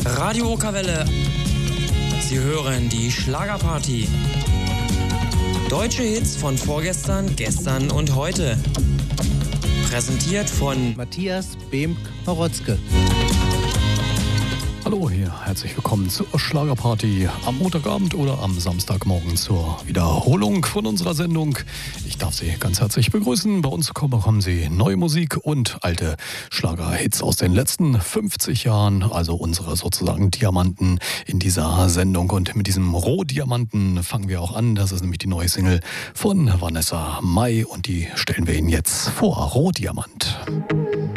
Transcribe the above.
Radio Okerwelle. Sie hören die Schlagerparty. Deutsche Hits von vorgestern, gestern und heute. Präsentiert von Matthias Bemk-Horotzke. Hallo, hier herzlich willkommen zur Schlagerparty am Montagabend oder am Samstagmorgen zur Wiederholung von unserer Sendung. Ich darf Sie ganz herzlich begrüßen. Bei uns bekommen Sie neue Musik und alte Schlagerhits aus den letzten 50 Jahren, also unsere sozusagen Diamanten in dieser Sendung. Und mit diesem Rohdiamanten fangen wir auch an. Das ist nämlich die neue Single von Vanessa Mai und die stellen wir Ihnen jetzt vor. Rohdiamant.